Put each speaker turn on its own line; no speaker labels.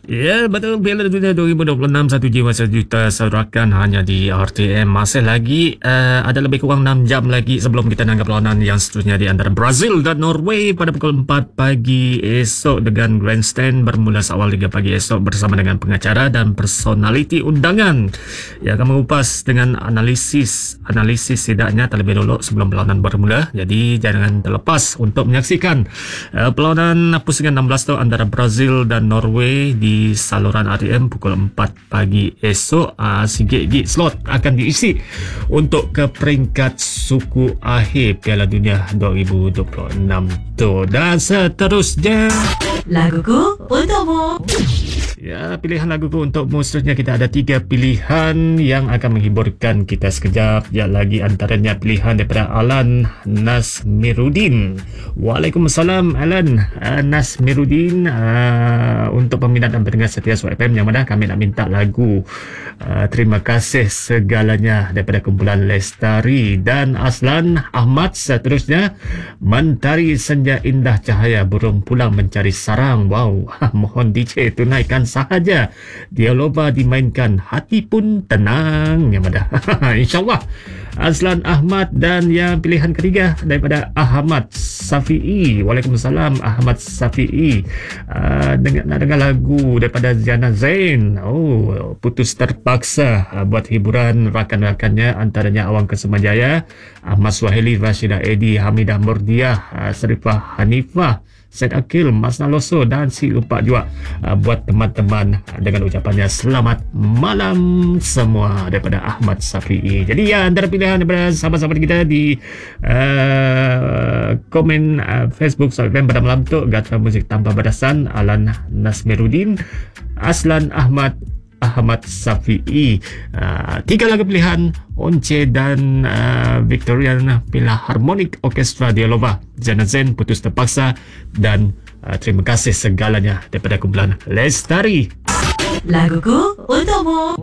Ya, betul. Piala Dunia 2026 1 jiwa 1 juta sorakan hanya di RTM. Masih lagi ada lebih kurang 6 jam lagi sebelum kita nanggap lawanan yang seterusnya di antara Brazil dan Norway pada pukul 4 pagi esok dengan grandstand bermula seawal 3 pagi esok bersama dengan pengacara dan personaliti undangan yang akan mengupas dengan analisis setidaknya terlebih dulu sebelum perlawanan bermula. Jadi jangan terlepas untuk menyaksikan perlawanan pusingan 16 tu antara Brazil dan Norway di saluran RTM pukul 4 pagi esok. Sikit gig slot akan diisi untuk ke peringkat suku akhir Piala Dunia 2026 tu. Dan seterusnya
laguku untukmu.
Ya, pilihan laguku untukmu seterusnya kita ada 3 pilihan yang akan menghiburkan kita sekejap. Ya, lagi antaranya pilihan daripada Alan Nasmiruddin. Waalaikumsalam Alan Nasmiruddin. Untuk peminat dan pendengar setia Suara FM yang mana kami nak minta lagu Terima Kasih Segalanya daripada kumpulan Lestari. Dan Aslan Ahmad seterusnya Mentari Senja Indah Cahaya Burung Pulang Mencari Sarang. Wow, mohon DJ tunaikan sahaja. Dia loba dimainkan hati pun tenang. Yang mana InsyaAllah Aslan Ahmad. Dan yang pilihan ketiga daripada Ahmad Safi'i. Waalaikumsalam Ahmad Safi'i. Nak dengar lagu daripada Ziana Zain. Oh, Putus Terpaksa. Buat hiburan rakan-rakannya antaranya Awang Kesemajaya, Ahmad Swahili, Rashida Edi, Hamidah Murdiah, Serifah Hanifah, Syed Akil, Mas Naloso dan si lupa juga buat teman-teman dengan ucapannya selamat malam semua daripada Ahmad Safi'i. Jadi ya, antara pilihan daripada sahabat-sahabat kita di komen Facebook Soalfan pada malam tu, Gatra Muzik Tanpa Batasan, Alan Nasmiruddin, Aslan Ahmad Safi'i. 3 lagu pilihan Once dan Victorian Philharmonic Orchestra Dialova, Ziana Zain, Putus Terpaksa dan Terima Kasih Segalanya daripada kumpulan Lestari.
Laguku untukmu.